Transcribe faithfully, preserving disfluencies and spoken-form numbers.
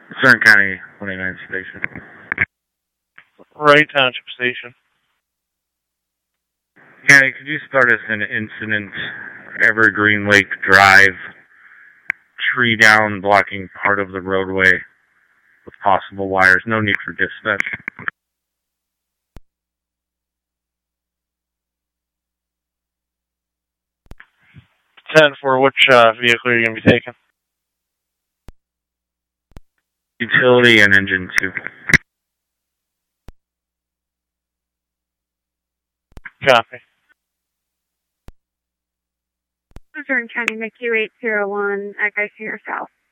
Southern County twenty-nine Station. Wright Township Station. County, could you start us an incident, Evergreen Lake Drive, tree down blocking part of the roadway with possible wires. No need for dispatch. ten for which uh, vehicle are you going to be taking? Utility and engine two. Copy. Southern County, M C U eight zero one, Echo Sierra South.